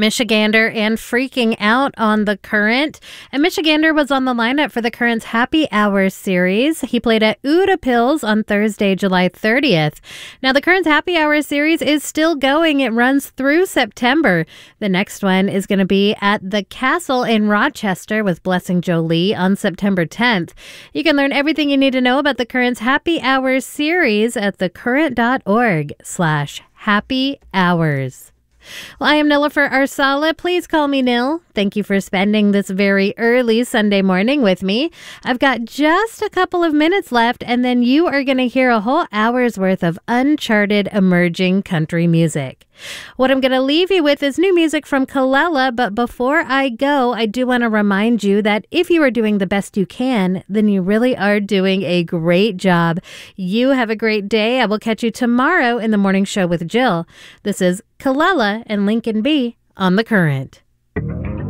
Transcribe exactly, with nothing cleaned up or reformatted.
Michigander and Freaking Out on The Current. And Michigander was on the lineup for The Current's Happy Hour series. He played at Uda Pills on Thursday, July thirtieth. Now, The Current's Happy Hour series is still going. It runs through September. The next one is going to be at the Castle in Rochester with Blessing Jolie on September tenth. You can learn everything you need to know about The Current's Happy Hour series at thecurrent.org slash happy hours. Well, I am Nilofer Arsala. Please call me Nil. Thank you for spending this very early Sunday morning with me. I've got just a couple of minutes left, and then you are going to hear a whole hour's worth of uncharted emerging country music. What I'm going to leave you with is new music from Kelela, but before I go, I do want to remind you that if you are doing the best you can, then you really are doing a great job. You have a great day. I will catch you tomorrow in the morning show with Jill. This is Kelela and Lincoln B on The Current.